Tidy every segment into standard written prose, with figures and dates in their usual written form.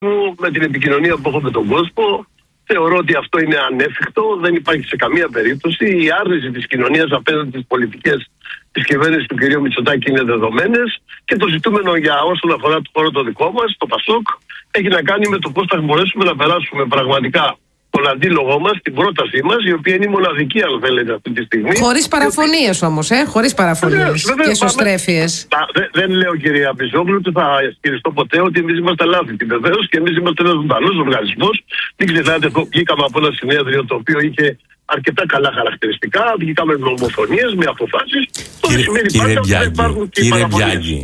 μου, με την επικοινωνία που έχω με τον κόσμο, θεωρώ ότι αυτό είναι ανέφικτο, δεν υπάρχει σε καμία περίπτωση. Η άρνηση της κοινωνίας απέναντι στις πολιτικές της κυβέρνησης του κ. Μητσοτάκη είναι δεδομένες και το ζητούμενο για όσον αφορά το χώρο το δικό μας, το ΠΑΣΟΚ, έχει να κάνει με το πώς θα μπορέσουμε να περάσουμε πραγματικά τον αντίλογό μας, την πρότασή μας, η οποία είναι η μοναδική, αν θέλετε, αυτή τη στιγμή. Χωρίς παραφωνίες όμως, χωρίς παραφωνίες και εσωστρέφειες. Δεν λέω, κυρία Μπιζόγλου, ότι θα ισχυριστώ ποτέ ότι εμείς είμαστε λάθητοι. Βεβαίως και εμείς είμαστε ένας ζωντανός οργανισμός. Μην ξεχνάτε, βγήκαμε από ένα συνέδριο το οποίο είχε αρκετά καλά χαρακτηριστικά, βγήκαμε με ομοφωνίες, με αποφάσεις. Κύριε Μπιάγκη,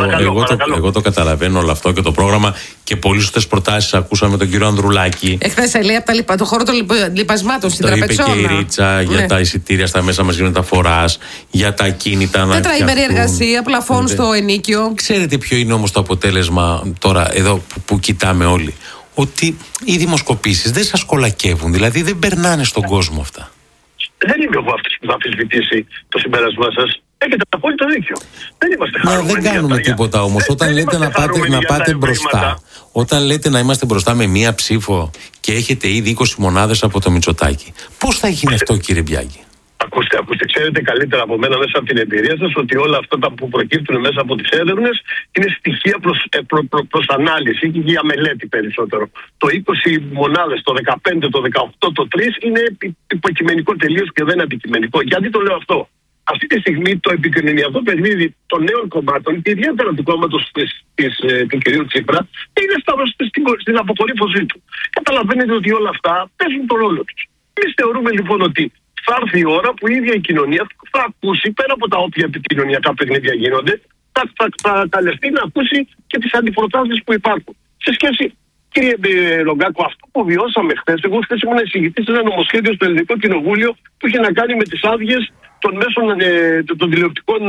εγώ το καταλαβαίνω όλο αυτό και το πρόγραμμα και πολύ σωστές προτάσεις ακούσαμε τον κύριο Ανδρουλάκη. Εχθές λέει από το χώρο των λιπασμάτων στην Τραπετσόνα. Το είπε και η Ρίτσα για τα εισιτήρια στα μέσα μαζικής μεταφοράς, για τα ακίνητα να φτιαχτούν. Τετραήμερη εργασία, πλαφόν στο ενίκιο. Ξέρετε ποιο είναι όμως το αποτέλεσμα τώρα εδώ που κοιτάμε όλοι? Ότι οι δημοσκοπήσεις δεν σας κολακεύουν, δηλαδή δεν περνάνε στον κόσμο αυτά. Δεν είμαι εγώ αυτός που θα αμφισβητήσει το συμπέρασμά σας. Έχετε απόλυτο δίκιο. Δεν είμαστε χαρούμενοι. Δεν κάνουμε τίποτα όμως. Όταν λέτε να πάτε μπροστά, όταν λέτε να είμαστε μπροστά με μία ψήφο και έχετε ήδη 20 μονάδες από το Μητσοτάκη, πώς θα γίνει αυτό, κύριε Μπιάγκη? Ακούστε, ξέρετε καλύτερα από μένα μέσα από την εμπειρία σας ότι όλα αυτά που προκύπτουν μέσα από τις έρευνες είναι στοιχεία προς ανάλυση και για μελέτη περισσότερο. Το 20 μονάδες, το 15, το 18, το 3 είναι υποκειμενικό τελείως και δεν αντικειμενικό. Γιατί το λέω αυτό? Αυτή τη στιγμή το επικοινωνιακό παιχνίδι των νέων κομμάτων και ιδιαίτερα του κόμματος του κ. Τσίπρα είναι στην αποκορύφωσή του. Καταλαβαίνετε ότι όλα αυτά παίζουν τον ρόλο τους. Εμείς θεωρούμε λοιπόν ότι θα έρθει η ώρα που η ίδια η κοινωνία θα ακούσει, πέρα από τα όποια επικοινωνιακά παιχνίδια γίνονται, θα καλεστεί να ακούσει και τις αντιπροτάσεις που υπάρχουν. Σε σχέση, κύριε Ρογκάκο, αυτό που βιώσαμε χθες, εγώ χθες ήμουν εισηγητής σε ένα νομοσχέδιο στο Ελληνικό Κοινοβούλιο που είχε να κάνει με τις άδειες των μέσων των τηλεοπτικών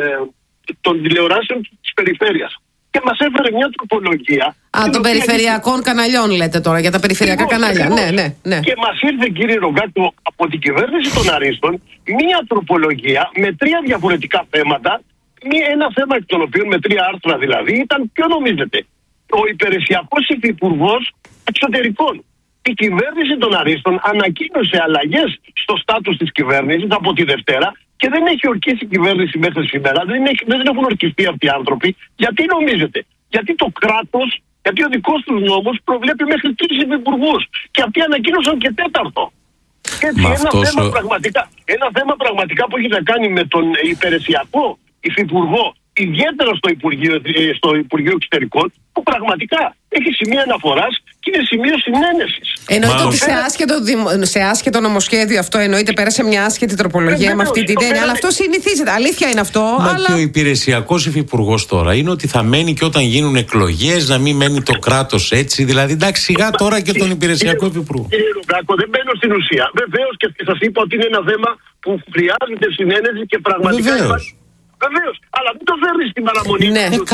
των τηλεοράσεων της περιφέρειας. Και μας έφερε μια τροπολογία. Των περιφερειακών καναλιών λέτε τώρα, για τα περιφερειακά κανάλια. Ναι. Και μας ήρθε, κύριε Ρογκάκο, από την κυβέρνηση των Αρίστων μια τροπολογία με 3 διαφορετικά θέματα. Ένα θέμα εκ των οποίων, με 3 άρθρα δηλαδή, ήταν, ποιο νομίζετε? Ο υπηρεσιακός υφυπουργός εξωτερικών. Η κυβέρνηση των Αρίστων ανακοίνωσε αλλαγές στο στάτους της κυβέρνησης από τη Δευτέρα και δεν έχει ορκίσει η κυβέρνηση μέχρι σήμερα. Δεν έχουν ορκιστεί αυτοί οι άνθρωποι. Γιατί νομίζετε? Γιατί το κράτος, γιατί ο δικός τους νόμος προβλέπει μέχρι 3 υφυπουργούς. Και αυτοί ανακοίνωσαν και 4ο. Έτσι, ένα θέμα πραγματικά που έχει να κάνει με τον υπηρεσιακό υφυπουργό, ιδιαίτερα στο Υπουργείο Εξωτερικών, που πραγματικά έχει σημεία αναφοράς και είναι σημείο συνένεσης. Εννοείται ότι σε άσχετο νομοσχέδιο αυτό εννοείται πέρασε μια άσχετη τροπολογία με αυτή την έννοια, αλλά αυτό συνηθίζεται. Αλήθεια είναι αυτό. Αλλά και ο υπηρεσιακός υφυπουργός τώρα είναι ότι θα μένει και όταν γίνουν εκλογές, να μην μένει το κράτος έτσι. Δηλαδή, εντάξει, σιγά τώρα και τον υπηρεσιακό υφυπουργό. Κύριε Ρογκάκο, δεν μπαίνω στην ουσία. Βεβαίως και σας είπα ότι είναι ένα θέμα που χρειάζεται συνένεση και πραγματικά. Βεβαίως, αλλά μην το φέρνει στην παραμονή.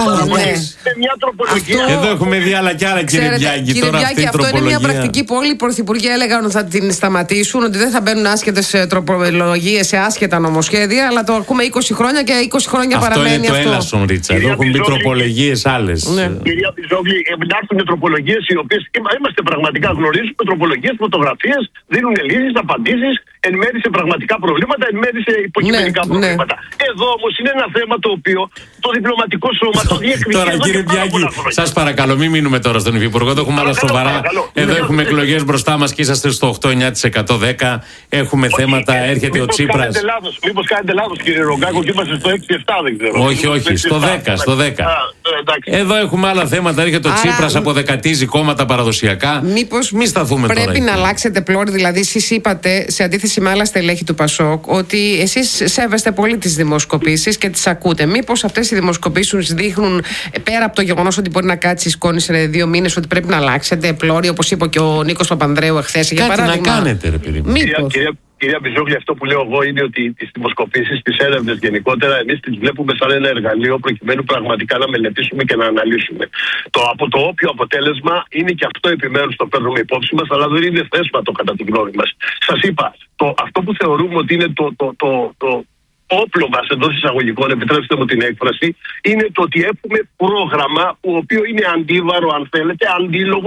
Με μια τροπολογία. Εδώ έχουμε δει άλλα κι άλλα, κύριε Μπιάγκη. Κύριε Μπιάγκη, αυτό είναι μια πρακτική που όλοι οι πρωθυπουργοί έλεγαν ότι θα την σταματήσουν, ότι δεν θα μπαίνουν άσχετες τροπολογίες σε άσχετα νομοσχέδια, αλλά το ακούμε 20 χρόνια και 20 χρόνια παραμένει αυτό. Αυτό είναι το έλασον, Ρίτσα. Εδώ έχουν μπει τροπολογίες άλλες. Κυρία Μπιζόγλη, υπάρχουν τροπολογίες οι οποίες είμαστε πραγματικά γνωρίζουμε, τροπολογίες, φωτογραφίες, δίνουν λύσεις, απαντήσεις, εν μέρει σε πραγματικά προβλήματα, εν μέρει σε υποκειμενικά προβλήματα. Εδώ όμως είναι ένα θέμα το οποίο το διπλωματικό σώμα το διεκδικεί. Τώρα, κύριε Μπιάγκη, σας παρακαλώ, μην μείνουμε τώρα στον Υφυπουργό. Το έχουμε άλλα σοβαρά. Εδώ έχουμε εκλογές μπροστά μας και είσαστε στο 8-9%, 10%. Έχουμε θέματα, έρχεται ο Τσίπρας. Μήπως κάνετε λάθος, κύριε Ρογκάκο, και είμαστε στο 6-7, δεν ξέρω. Όχι, στο 10. Εδώ έχουμε άλλα θέματα, έρχεται ο Τσίπρας, αποδεκατίζει κόμματα παραδοσιακά. Μήπως μη σταθούμε τώρα. Πρέπει να αλλάξετε πλώρη, δηλαδή, εσείς είπατε, σε αντίθεση με άλλα στελέχη του ΠΑΣΟΚ, ότι εσείς σέβεστε πολύ τις δημοσκοπήσεις και τις ακούτε. Μήπως αυτές οι δημοσκοπήσεις δείχνουν, πέρα από το γεγονός ότι μπορεί να κάτσει η σκόνη σε 2 μήνες, ότι πρέπει να αλλάξετε πλώρη, όπως είπε και ο Νίκος Παπανδρέου εχθές? Για παράδειγμα. Να κάνετε, ρε παιδί μου. Κυρία Μπιζόγλη, αυτό που λέω εγώ είναι ότι τις δημοσκοπήσεις, τις έρευνες γενικότερα, εμείς τις βλέπουμε σαν ένα εργαλείο προκειμένου πραγματικά να μελετήσουμε και να αναλύσουμε. Από το όποιο αποτέλεσμα είναι και αυτό επιμέρους το παίρνουμε υπόψη μας, αλλά δεν είναι θέσματο κατά τη γνώμη μας. Σας είπα, αυτό που θεωρούμε ότι είναι όπλο μας εντός εισαγωγικών, επιτρέψτε μου την έκφραση, είναι το ότι έχουμε πρόγραμμα, το οποίο είναι αντίβαρο, αν θέλετε, αντίλογο